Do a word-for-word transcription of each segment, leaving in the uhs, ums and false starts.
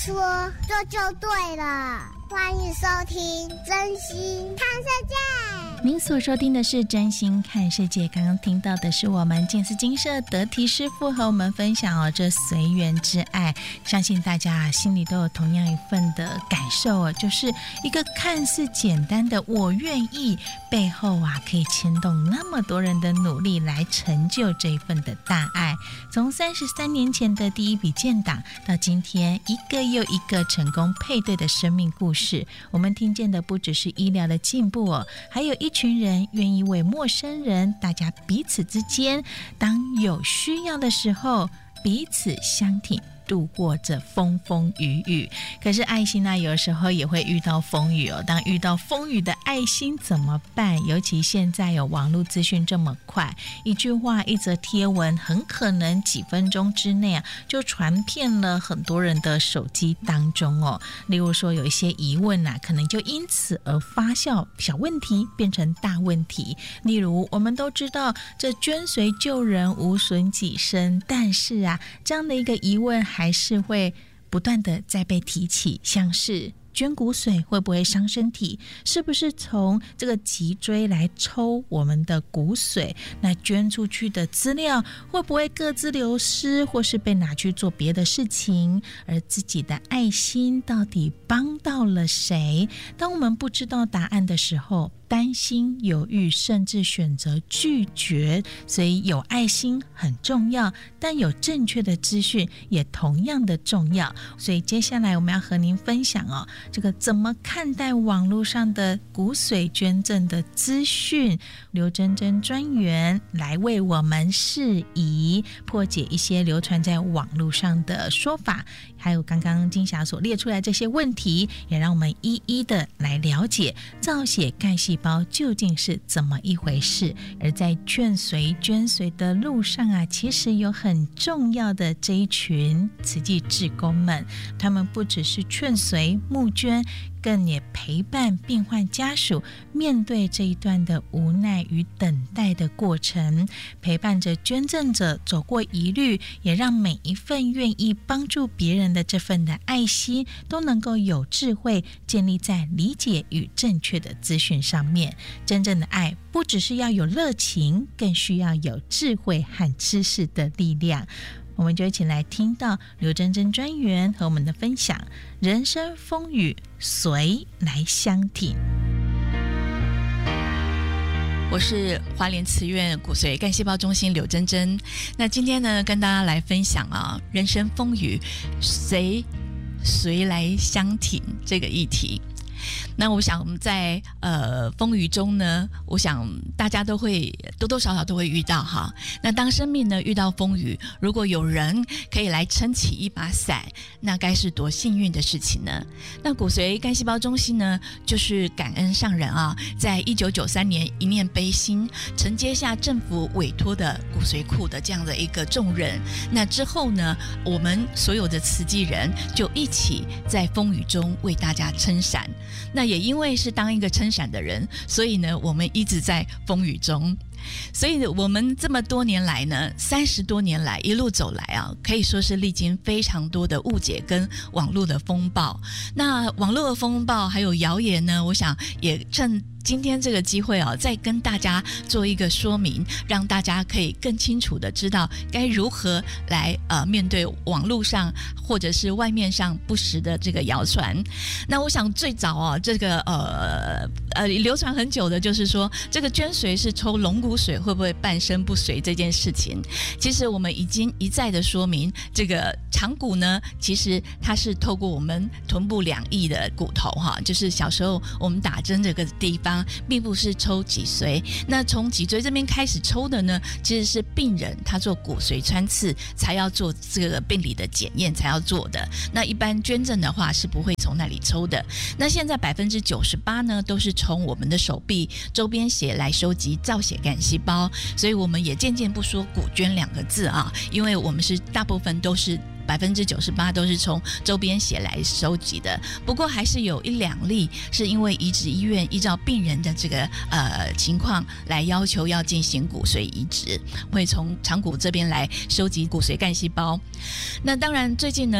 说这就对了。欢迎收听真心看世界。 您所收听的是真心看世界，刚刚听到的是我们静思精舍德提师父和我们分享哦，这随缘之爱，相信大家心里都有同样一份的感受哦，就是一个看似简单的我愿意，背后啊可以牵动那么多人的努力来成就这一份的大爱。从三十三年前的第一笔建档到今天一个又一个成功配对的生命故事，我们听见的不只是医疗的进步哦，还有一群人愿意为陌生人，大家彼此之间当有需要的时候彼此相挺，度过这风风雨雨。可是爱心呢、啊，有时候也会遇到风雨哦。当遇到风雨的爱心怎么办？尤其现在有网络资讯这么快，一句话一则贴文很可能几分钟之内啊就传遍了很多人的手机当中哦。例如说有一些疑问啊，可能就因此而发酵，小问题变成大问题。例如我们都知道这捐髓救人无损己身，但是啊这样的一个疑问还是会不断的在被提起，像是捐骨髓会不会伤身体？是不是从这个脊椎来抽我们的骨髓？那捐出去的资料会不会各自流失，或是被拿去做别的事情？而自己的爱心到底帮到了谁？当我们不知道答案的时候，担心、犹豫，甚至选择拒绝。所以有爱心很重要，但有正确的资讯也同样的重要。所以接下来我们要和您分享哦，这个怎么看待网络上的骨髓捐赠的资讯？刘真真专员来为我们释疑，破解一些流传在网络上的说法，还有刚刚金霞所列出来这些问题，也让我们一一的来了解造血干细胞究竟是怎么一回事。而在劝髓捐髓的路上啊，其实有很重要的这一群慈济志工们，他们不只是劝髓募捐，更也陪伴病患家属面对这一段的无奈与等待的过程，陪伴着捐赠者走过疑虑，也让每一份愿意帮助别人的这份的爱心都能够有智慧建立在理解与正确的资讯上面。真正的爱不只是要有热情，更需要有智慧和知识的力量。我们就一起来听到刘真真专员和我们的分享，人生风雨随来相挺。 我是花莲慈院骨髓干细胞中心刘真真。那今天呢，跟大家来分享啊，人生风雨随随来相挺这个议题。那我想我们在呃风雨中呢，我想大家都会多多少少都会遇到哈。那当生命呢遇到风雨，如果有人可以来撑起一把伞，那该是多幸运的事情呢？那骨髓干细胞中心呢，就是感恩上人啊，在一九九三年一念悲心，承接下政府委托的骨髓库的这样的一个重任。那之后呢，我们所有的慈济人就一起在风雨中为大家撑伞。那也因为是当一个撑伞的人，所以呢我们一直在风雨中。所以我们这么多年来呢，三十多年来一路走来啊，可以说是历经非常多的误解跟网络的风暴。那网络的风暴还有谣言呢，我想也趁今天这个机会啊，再跟大家做一个说明，让大家可以更清楚的知道该如何来呃面对网络上或者是外面上不实的这个谣传。那我想最早啊，这个呃呃流传很久的就是说，这个捐髓是抽龙骨髓会不会半身不遂这件事情。其实我们已经一再的说明，这个长骨呢，其实它是透过我们臀部两翼的骨头哈，就是小时候我们打针这个地方，并不是抽脊髓。那从脊椎这边开始抽的呢，其实是病人他做骨髓穿刺才要做这个病理的检验才要做的。那一般捐赠的话是不会从那里抽的。那现在百分之九十八呢，都是从我们的手臂周边血来收集造血干细胞，所以我们也渐渐不说骨捐两个字啊，因为我们是大部分都是百分之九十八都是从周边血来收集的。不过还是有一两例是因为移植医院依照病人的这个呃情况来要求要进行骨髓移植，会从长骨这边来收集骨髓干细胞。那当然最近呢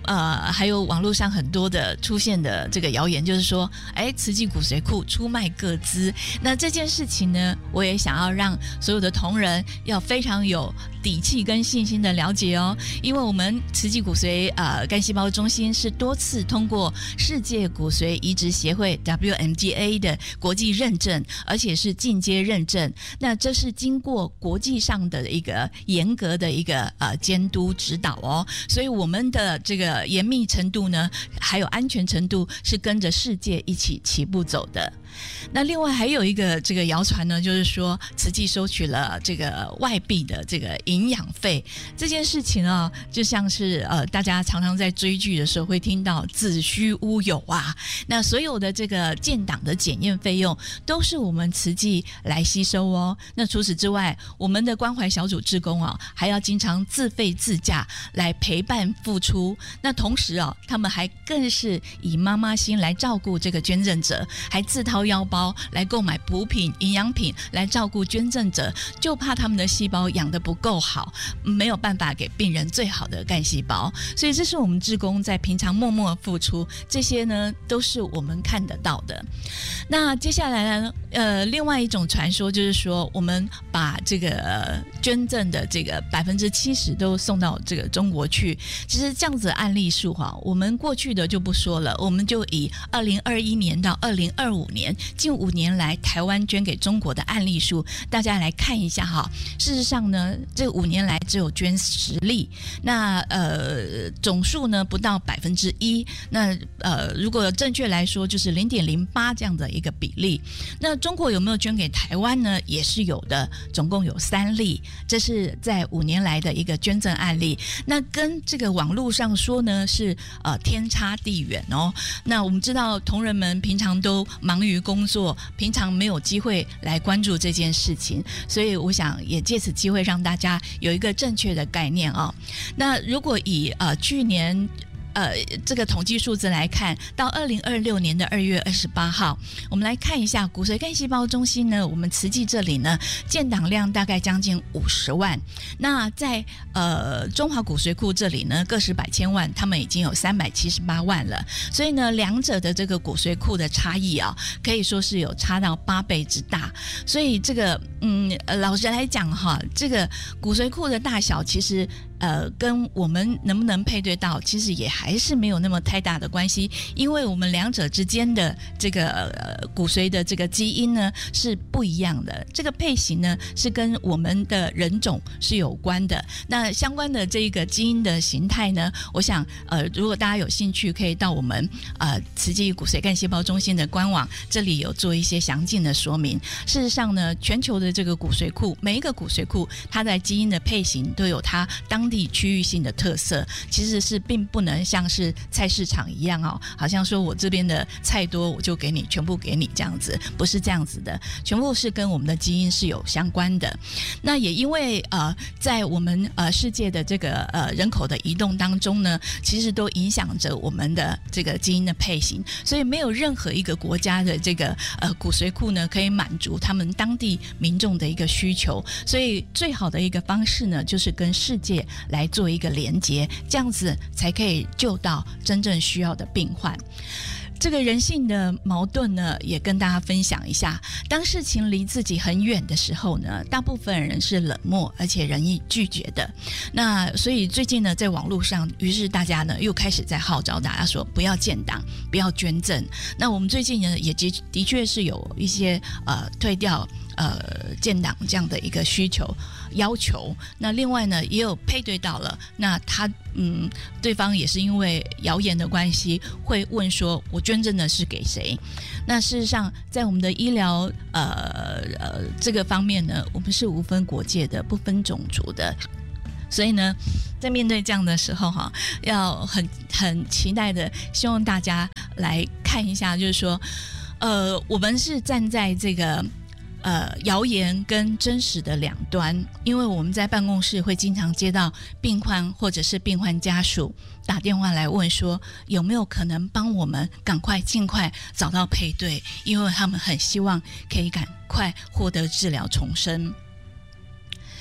呃，还有网络上很多的出现的这个谣言，就是说，哎，慈济骨髓库出卖个资。那这件事情呢，我也想要让所有的同仁要非常有底气跟信心的了解哦，因为我们慈济骨髓呃干细胞中心是多次通过世界骨髓移植协会 W M G A 的国际认证，而且是进阶认证。那这是经过国际上的一个严格的一个呃监督指导哦，所以我们的这个严密程度呢，还有安全程度是跟着世界一起齐步走的。那另外还有一个这个谣传呢，就是说慈济收取了这个外币的这个营养费这件事情啊，就像是呃大家常常在追剧的时候会听到子虚乌有啊。那所有的这个建档的检验费用都是我们慈济来吸收哦。那除此之外，我们的关怀小组志工啊，还要经常自费自驾来陪伴付出。那同时啊，他们还更是以妈妈心来照顾这个捐赠者，还自掏腰包来购买补品、营养品来照顾捐赠者，就怕他们的细胞养得不够好，没有办法给病人最好的干细胞。所以这是我们志工在平常默默付出，这些呢都是我们看得到的。那接下来呢，呃，另外一种传说就是说，我们把这个、呃、捐赠的这个百分之七十都送到这个中国去。其实这样子的案例数哈，我们过去的就不说了，我们就以二零二一年到二零二五年近五年来台湾捐给中国的案例数，大家来看一下哈。事实上呢，这五年来只有捐十例，那呃总数呢不到百分之一。那呃如果正确来说，就是零点零八这样的一个比例。那中国有没有捐给台湾呢？也是有的，总共有三例，这是在五年来的一个捐赠案例。那跟这个网络上说呢，是呃天差地远哦。那我们知道同仁们平常都忙于工作，平常没有机会来关注这件事情，所以我想也借此机会让大家有一个正确的概念哦。那如果以呃去年呃，这个统计数字来看，到二零二六年的二月二十八号，我们来看一下骨髓干细胞中心呢，我们慈济这里呢，建档量大概将近五十万。那在呃中华骨髓库这里呢，个十百千万，他们已经有三百七十八万了。所以呢，两者的这个骨髓库的差异啊，可以说是有差到八倍之大。所以这个嗯，老实来讲哈，这个骨髓库的大小其实。呃，跟我们能不能配对到，其实也还是没有那么太大的关系，因为我们两者之间的这个呃骨髓的这个基因呢是不一样的，这个配型呢是跟我们的人种是有关的。那相关的这个基因的形态呢，我想呃，如果大家有兴趣，可以到我们呃慈济骨髓干细胞中心的官网，这里有做一些详尽的说明。事实上呢，全球的这个骨髓库，每一个骨髓库，它在基因的配型都有它当地区域性的特色，其实是并不能像是菜市场一样哦，好像说我这边的菜多我就给你全部给你这样子，不是这样子的，全部是跟我们的基因是有相关的。那也因为呃，在我们呃世界的这个呃人口的移动当中呢，其实都影响着我们的这个基因的配型，所以没有任何一个国家的这个呃骨髓库呢可以满足他们当地民众的一个需求，所以最好的一个方式呢，就是跟世界来做一个连结，这样子才可以救到真正需要的病患。这个人性的矛盾呢，也跟大家分享一下。当事情离自己很远的时候呢，大部分人是冷漠而且容易拒绝的。那所以最近呢，在网络上，于是大家呢又开始在号召大家说不要建档，不要捐赠。那我们最近呢，也的的确是有一些呃退掉呃建档这样的一个需求要求。那另外呢，也有配对到了，那他嗯，对方也是因为谣言的关系，会问说我捐赠的是给谁？那事实上，在我们的医疗呃呃这个方面呢，我们是无分国界的，不分种族的。所以呢，在面对这样的时候哈，要很很期待的，希望大家来看一下，就是说，呃，我们是站在这个。呃，谣言跟真实的两端，因为我们在办公室会经常接到病患或者是病患家属打电话来问说，有没有可能帮我们赶快尽快找到配对，因为他们很希望可以赶快获得治疗重生。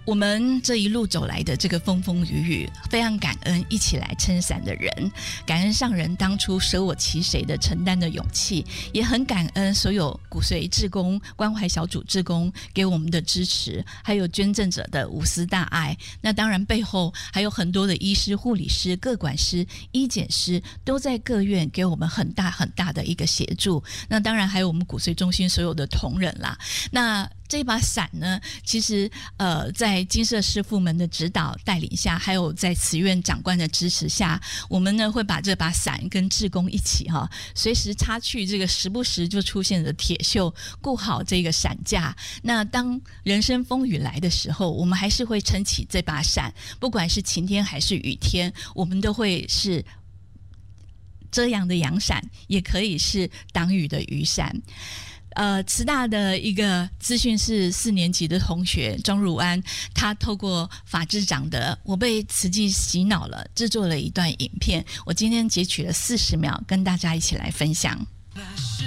我们这一路走来的这个风风雨雨，非常感恩一起来撑伞的人，感恩上人当初舍我其谁的承担的勇气，也很感恩所有骨髓志工、关怀小组志工给我们的支持，还有捐赠者的无私大爱。那当然背后还有很多的医师、护理师、个管师、医检师都在各院给我们很大很大的一个协助。那当然还有我们骨髓中心所有的同仁啦。那这把伞呢，其实呃，在金舍师父们的指导带领下，还有在慈院长官的支持下，我们呢会把这把伞跟志工一起哈、哦，随时擦去这个时不时就出现的铁锈，顾好这个伞架。那当人生风雨来的时候，我们还是会撑起这把伞，不管是晴天还是雨天，我们都会是遮阳的阳伞，也可以是挡雨的雨伞。呃，慈大的一个资讯室四年级的同学庄汝安，他透过法制长的我被慈济洗脑了，制作了一段影片，我今天截取了四十秒跟大家一起来分享。